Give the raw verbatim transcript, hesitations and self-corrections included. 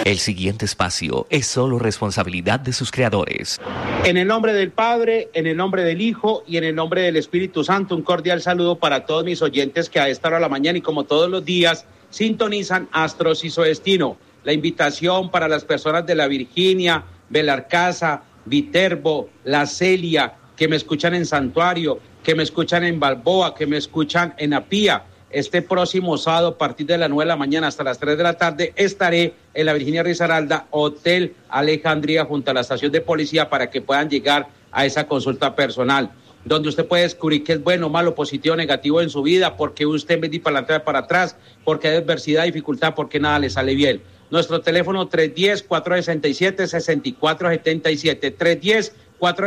El siguiente espacio es solo responsabilidad de sus creadores. En el nombre del Padre, en el nombre del Hijo y en el nombre del Espíritu Santo, un cordial saludo para todos mis oyentes que a esta hora de la mañana y como todos los días sintonizan Astros y su Destino. La invitación para las personas de La Virginia, Belarcasa, Viterbo, La Celia, que me escuchan en Santuario, que me escuchan en Balboa, que me escuchan en Apía. Este próximo sábado, a partir de las nueve de la mañana hasta las tres de la tarde, estaré en la Virginia Risaralda, Hotel Alejandría, junto a la estación de policía, para que puedan llegar a esa consulta personal, donde usted puede descubrir qué es bueno, malo, positivo, negativo en su vida, porque usted en vez de ir para adelante, para atrás, porque hay adversidad, dificultad, porque nada le sale bien. Nuestro teléfono tres uno cero, cuatro seis siete, seis cuatro siete siete, tres uno cero, cuatro